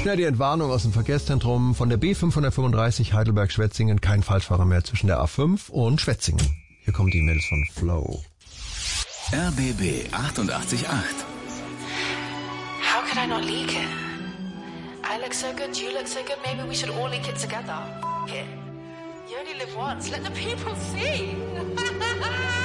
Schnell die Entwarnung aus dem Verkehrszentrum von der B535 Heidelberg-Schwetzingen. Kein Falschfahrer mehr zwischen der A5 und Schwetzingen. Hier kommen die Mails von Flo. RBB 88.8. How could I not leak it? I look so good, you look so good, maybe we should all leak it together. Here. You only live once, let the people see.